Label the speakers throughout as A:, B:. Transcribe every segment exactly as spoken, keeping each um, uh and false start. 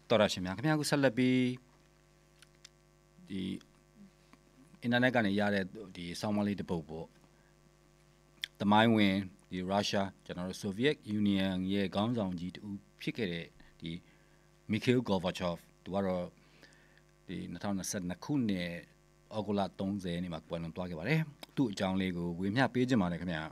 A: တော်ရရှင်များခင်ဗျားခုဆက်လက်ပြီးဒီအင်တာနက်ကနေရတဲ့ဒီဆောင်းပါးလေးတစ်ပုဒ်ပေါ့သမိုင်းဝင်ဒီရုရှားကျွန်တော်တို့ဆိုဗီယက်ယူနီယံရဲ့ခေါင်းဆောင်ကြီးတူဖြစ်ခဲ့တဲ့ဒီမီခေလ်ဂေါ်ဗာချော့ဖ်သူကတော့ဒီ၂၀၂၂ခုနှစ်ဩဂုတ်လ၃၀ရက်နေ့မှာကွယ်လွန်သွားခဲ့ပါတယ်သူ့အကြောင်းလေးကိုဝေမျှပေးခြင်းပါတယ်ခင်ဗျာ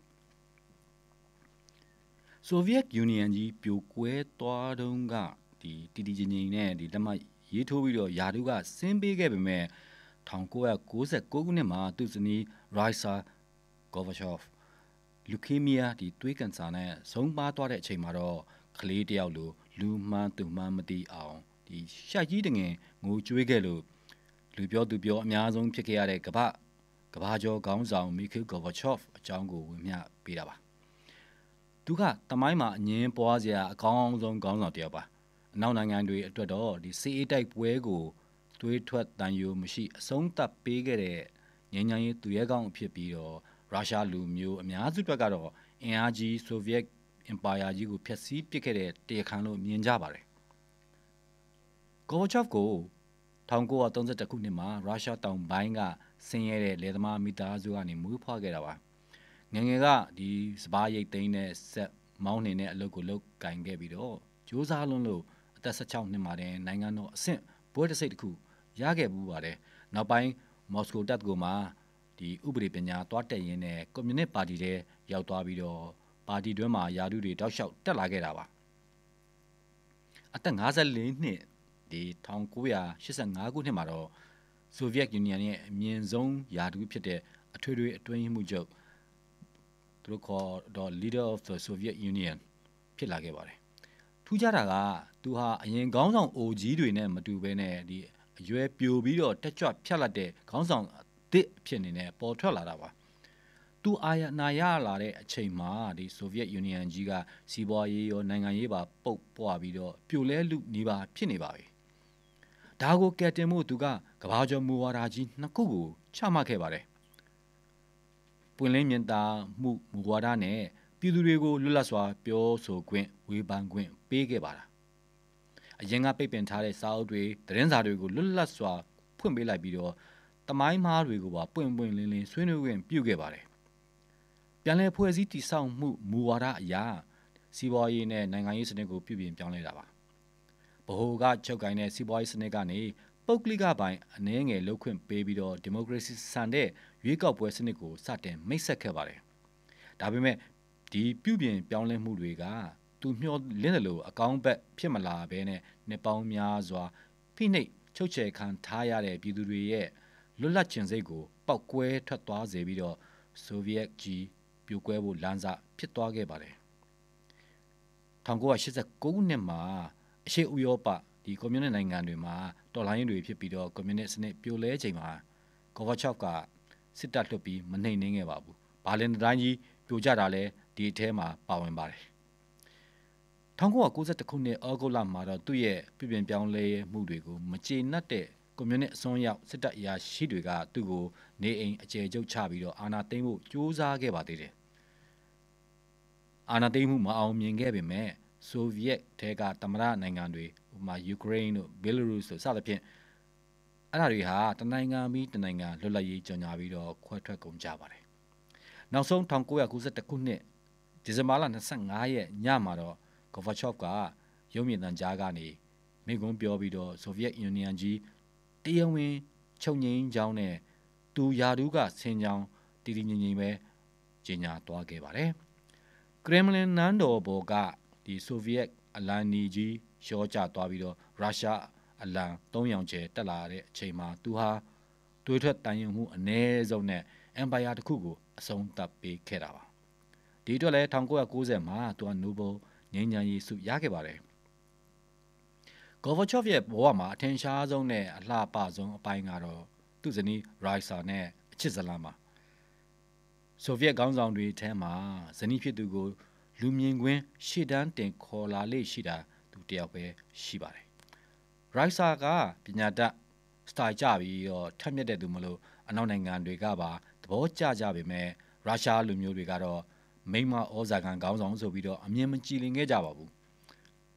A: ဆိုဗီယက်ယူနီယံကြီးပြိုကွဲသွားတုန်းကဒီတီတီချင်းချင်းနဲ့ဒီလက်မှတ်ရေးထိုးပြီးတော့ယာတုကဆင်းပေးခဲ့ပေမဲ့၁၉၉၉ခုနှစ်မှာသူ့ဇနီးရိုက်ဆာဂေါ်ဗာချော့ဖ်လူကေမီးယားဒီသွေးကန်ဆာနဲ့ဆုံးပါသွားတဲ့အချိန်မှာတော့ကလေးတယောက်လိုလူမှန်းသူမှန်းမသိအောင်ဒီရှာကြီးတငယ်ငိုကြွေးခဲ့လို့လူပြောသူပြောအများဆုံးဖြစ်ခဲ့ရတဲ့ကမ္ဘာကမ္ဘာကျော်ခေါင်းဆောင်မီခေလ်ဂေါ်ဗာချော့ဖ်အကြောင်းကိုဝင်မျှပေးတာပါသူကတမိုင်းမှာအငင်းပွားစရာအကောင်းဆုံးခေါင်းဆောင်တယောက်ပါအနောက်နိုင်ငံတွေအတွက်တော့ဒီစီအေးတိုက်ပွဲကိုသွေးထွက်တန်ယိုမရှိအဆုံးသတ်ပေးခဲ့တဲ့ငြိမ်းချမ်းရေးသူရဲကောင်းအဖြစ်ပြီးတော့ရုရှားလူမျိုးအများစုဘက်ကတော့အင်အားကြီးဆိုဗီယက်အင်ပါယာကြီးကိုဖျက်ဆီးပစ်ခဲ့တဲ့တရားခံလို့မြင်ကြပါတယ်ဂေါ်ဗာချော့ဖ်ကို၁၉၃၁ခုနှစ်မှာရုရှားတောင်ပိုင်းကဆင်းရဲတဲ့လယ်သမားမိသားစုကနေမွေးဖွားခဲ့တာပါငငယ်ကဒီစပားရိတ်သိမ်းတဲ့ဆက်မောင်းနေတဲ့အလုပ်ကိုလုပ်ကင်ခဲ့ပြီးတော့စူးစမ်းလွန်းလို့အသက်၁၆နှစ်မှာတည်းနိုင်ငံတော်အဆင့်ဘွဲ့တစ်စိတ်တစ်ခုရခဲ့ဘူးပါတယ်နောက်ပိုင်းမော်စကိုတက္ကသိုလ်မှာဒီဥပဒေပညာတွားတက်ရင်းနဲ့ကွန်မြူနစ်ပါတီထဲရောက်သွားပြီးတော့ပါတီတွင်းမှာယာတုတွေတောက်လျှောက်တက်လာခဲ့တာပါအသက်၅၄နှစ်ဒီ၁၉၈၅ခုနှစ်မှာတော့ဆိုဗီယက်ယူနီယံရဲ့အမြင့်ဆုံးယာတုဖြစ်တဲ့အထွေထွေအတွင်းရေးမှူးချုပ်သူတို့ခေါ်တော့ leader of the Soviet Union ဖြစ်လာခဲ့ပါတယ်ထူးခြားတာကသူဟာအရင်ခေါင်းဆောင်အိုကြီးတွေနဲ့မတူဘဲနဲ့ဒီအရွယ်ပြိုပြီးတော့တက်ကြွဖြတ်လက်တဲ့ခေါင်းဆောင်အသစ်ဖြစ်နေနဲ့ပေါ်ထွက်လာတာပါသူအာရနာရလာတဲ့အချိန်မှာဒီဆိုဗီယက်ယူနီယံကြီးကစီးပွားရေးရောနိုင်ငံရေးပါပုတ်ပွားပြီးတော့ပြိုလဲလူနေပါဖြစ်နေပါပြီဒါကိုကယ်တင်မှုသူကကမ္ဘာကျော်မူဝါဒကြီးနှစ်ခုကိုချမှတ်ခဲ့ပါတယ်ပွင့်လင်းမြင်သာမှုမူဝါဒနဲ့ပြည်သူတွေကိုလွတ်လပ်စွာပြောဆိုခွင့်ဝေဖန်ခွင့်ပေးခဲ့ပါတာအရင်ကပိတ်ပင်ထားတဲ့စာအုပ်တွေသတင်းစာတွေကိုလွတ်လပ်စွာဖွင့်ပေးလိုက်ပြီးတော့တမိုင်းမားတွေကိုပါပွင့်ပွင့်လင်းလင်းဆွေးနွေးခွင့်ပြုခဲ့ပါတယ်ပြန်လည်ဖွဲ့စည်းတည်ဆောက်မှုမူဝါဒအရာစီးပွားရေးနဲ့နိုင်ငံရေးစနစ်ကိုပြုပြင်ပြောင်းလဲတာပါဗဟိုကချုပ်ကိုင်တဲ့စီးပွားရေးစနစ်ကနေပုဂ္ဂလိကပိုင်းအနည်းငယ်လှုပ်ခွင့်ပေးပြီးတော့ဒီမိုကရေစီဆန်တဲ့ရွေးကောက်ပွဲစနစ်ကိုစတင်မိတ်ဆက်ခဲ့ပါတယ်ဒါပေမဲ့ဒီပြုပြင်ပြောင်းလဲမှုတွေကသူမျှော်လင့်တယ်လို့အကောင်းဘက်ဖြစ်မလာဘဲနဲ့နှစ်ပေါင်းများစွာဖိနှိပ်ချုပ်ချယ်ခံထားရတဲ့ပြည်သူတွေရဲ့လွတ်လပ်ခြင်းစိတ်ကိုပောက်ကွဲထွက်သွားစေပြီးတော့ဆိုဗီယက်ကြီးပြိုကွဲဖို့လမ်းစဖြစ်သွားခဲ့ပါတယ်၁၉၈၉ခုနှစ်မှာအရှေ့ဥရောပဒီကွန်မြူနစ်နိုင်ငံတွေမှာတော်လှန်ရေးတွေဖြစ်ပြီးတော့ကွန်မြူနစ်စနစ်ပြိုလဲချိန်မှာဂေါ်ဗာချော့ဖ်ကစစ်တပ်လွှတ်ပြီးမနှိမ်နှင်းခဲ့ပါဘူးဘာလင်တိုင်းကြီးပြိုကျတာလဲဒီအထဲမှာပါဝင်ပါတယ်၁၉၉၁ခုနှစ်ဩဂုတ်လမှာတော့သူ့ရဲ့ပြည်ပြင်ပြောင်းလဲမှုတွေကိုမကျေနပ်တဲ့ကွန်မြူနစ်အစွန်းရောက်စစ်တပ်အရာရှိတွေကသူ့ကိုနေအိမ်အကျယ်ချုပ်ချပြီးတော့အာဏာသိမ်းဖို့ကြိုးစားခဲ့ပါသေးတယ်အာဏာသိမ်းမှုမအောင်မြင်ခဲ့ပေမဲ့ဆိုဗီယက်ထဲကသမ္မတနိုင်ငံတွေဥပမာယူကရိန်းတို့ဘယ်လာရုစ်တို့စသဖြင့်အဲ့ဒါတွေဟာတနိုင်ငံပြီးတနိုင်ငံလွတ်လပ်ရေးကြေညာပြီးတော့ခွဲထွက်ကုန်ကြပါတယ်နောက်ဆုံး၁၉၉၁ခုနှစ်ဒီဇင်ဘာလ၂၅ရက်ညမှာတော့ဂေါ်ဗာချော့ဖ်ကရုပ်မြင်သံကြားကနေမိန့်ခွန်းပြောပြီးတော့ဆိုဗီယက်ယူနီယံကြီးတရားဝင်ချုပ်ငြိမ်းကြောင်းနဲ့သူယာတူးကဆင်းကြောင်းတည်တည်ငြိမ်ငြိမ်ပဲကြေညာသွားခဲ့ပါတယ်ကရမ်လင်နန်းတော်ဘော်ကဒီဆိုဗီယက်အလံနီကြီးရှော့ကျသွားပြီးတော့ရုရှားအလံသုံးရောင်ကျဲတက်လာတဲ့အချိန်မှာသူဟာသွေးထွက်တန်ရုံမှုအ ਨੇ ဆုံးနဲ့အမ်ပါယာတစ်ခုကိုအဆုံးသတ်ပေးခဲ့တာပါဒီအတွက်လည်း၁၉၉၀မှာသူကနိုဘယ်ငြိမ်းချမ်းရေးဆုရခဲ့ပါတယ်ဂေါ်ဗာချော့ဖ်ရဲ့ဘဝမှာအထင်ရှားဆုံးနဲ့အလှပဆုံးအပိုင်းကတော့သူ့ဇနီးရိုက်ဆာနဲ့အချစ်ဇလန်းပါဆိုဗီယက်ခေါင်းဆောင်တွေထဲမှာဇနီးဖြစ်သူကိုလူမြင်ကွင်းရှေ့တန်းတင်ခေါ်လာလေ့ရှိတာသူတယောက်ပဲရှိပါတယ်ရိုက်ဆာကပညာတတ်စတိုင်ကြပြီးတော့ထက်မြက်တဲ့သူမလို့အနောက်နိုင်ငံတွေကပါသဘောကျကြပေမဲ့ရုရှားလူမျိုးတွေကတော့မိမဩဇာခံခေါင်းဆောင်ဆိုပြီးတော့အမြင်မကြည်လင်ခဲ့ကြပါဘူး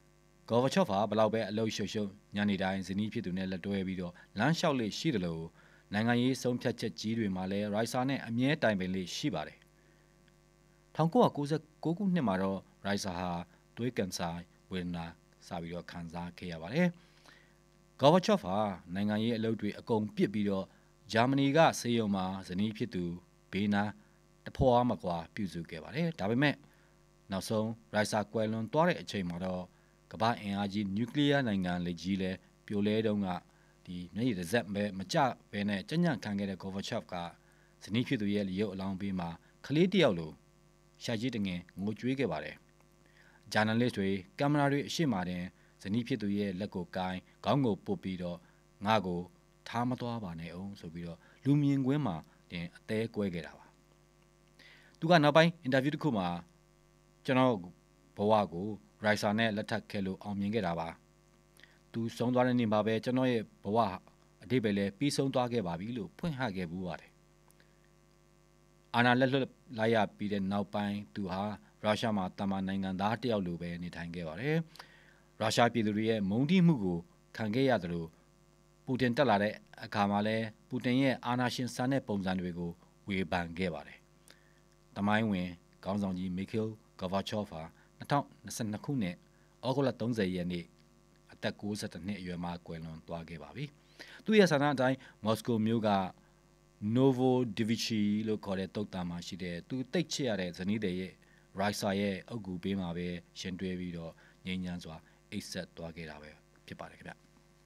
A: ဂေါ်ဗချော့ဖာဘလောက်ပဲအလုပ်ရှုပ်ရှုပ်ညနေတိုင်းဇနီးဖြစ်သူနဲ့လက်တွဲပြီးတော့လမ်းလျှောက်လေးရှိတယ်လို့နိုင်ငံရေးဆုံးဖြတ်ချက်ကြီးတွေမှာလည်းရိုက်ဆာနဲ့အမြဲတိုင်ပင်လေးရှိပါတယ်၁၉၉၉ခုနှစ်မှာတော့ရိုက်ဆာဟာသွေးကန်ဆာဝေဒနာစပြီးတော့ခံစားခဲ့ရပါတယ်ဂေါ်ဗချော့ဖာနိုင်ငံရေးအလုပ်တွေအကုန်ပြစ်ပြီးတော့ဂျာမနီကဆေးရုံမှာဇနီးဖြစ်သူဘေးနာတဖွာမကွာပြုစုခဲ့ပါတယ်ဒါပေမဲ့နောက်ဆုံးရိုက်ဆာကွယ်လွန်သွားတဲ့အချိန်မှာတော့ကမ္ဘာအင်အားကြီးနျူကလ িয়ার နိုင်ငံလက်ကြီးလဲပြိုလဲတုန်းကဒီမျက်ရည်တစ်စက်ပဲမကြဘဲနဲ့ကြညံ့ခံခဲ့တဲ့ဂေါ်ဗချော့ကဇနီးဖြစ်သူရဲ့ရုပ်အလောင်းဘေးမှာကလေးတယောက်လိုရှာကြီးတငယ်ငိုကြွေးခဲ့ပါတယ်ဂျာနယ်လစ်တွေကင်မရာတွေအရှိမတင်ဇနီးဖြစ်သူရဲ့လက်ကိုကိုင်းခေါင်းကိုပုတ်ပြီးတော့ငါ့ကိုထားမသွားပါနဲ့အောင်ဆိုပြီးတော့လူမြင်ကွင်းမှာတင်အသေးကွဲခဲ့တာပါသူကနောက်ပိုင်းအင်တာဗျူးတစ်ခုမှာကျွန်တော်ဘဝကိုရိုက်ဆာနဲ့လက်ထပ်ခဲ့လို့အောင်မြင်ခဲ့တာပါသူဆုံးသွားတဲ့နေ့မှာပဲကျွန်တော်ရဲ့ဘဝအတိတ်ပဲလဲပြီးဆုံးသွားခဲ့ပါပြီလို့ဖွင့်ဟခဲ့ဘူးပါတယ်အာနာလက်လွတ်လိုက်ရပြီးတဲ့နောက်ပိုင်းသူဟာရုရှားမှာတာမန်နိုင်ငံသားတယောက်လိုပဲနေထိုင်ခဲ့ပါတယ်ရုရှားပြည်သူတွေရဲ့မုန်းတီးမှုကိုခံခဲ့ရသလိုပူတင်တက်လာတဲ့အခါမှာလဲပူတင်ရဲ့အာဏာရှင်ဆန်တဲ့ပုံစံတွေကိုဝေဖန်ခဲ့ပါတယ်တမိုင်းဝင်ခေါင်းဆောင်ကြီးမီခေးဂါဗာချော့ဖာ၂၀၂၂ခုနှစ်ဩဂုတ်လ၃၀ရက်နေ့အသက်၉၁နှစ်အရွယ်မှာကွယ်လွန်သွားခဲ့ပါပြီသူရဲ့ဆန္ဒအတိုင်းမော်စကိုမြို့က Novo Divichi လို့ခေါ်တဲ့တုတ်တံမှာရှိတဲ့သူတိတ်ချစ်ရတဲ့ဇနီးတဲ့ရဲ့ရိုက်ဆာရဲ့အုပ်ကူပေးမှာပဲရှင်တွဲပြီးတော့ငြိမ်းချမ်းစွာအိတ်ဆက်သွားခဲ့တာပဲဖြစ်ပါတယ်ခင်ဗျ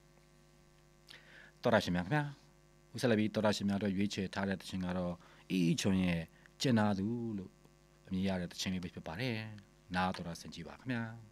A: တော်ရရှိမြခင်ဗျာဦးဆက်လက်ပြီးတော်ရရှိမြတော့ရွေးချယ်ထားတဲ့တခြင်းကတော့အီအီချွန်ရဲ့ကျင်နာသူလို့အမည်ရတဲ့တခြင်းလေးပဲဖြစ်ပါတယ်နားတော်ရဆင်ကြည့်ပါခင်ဗျာ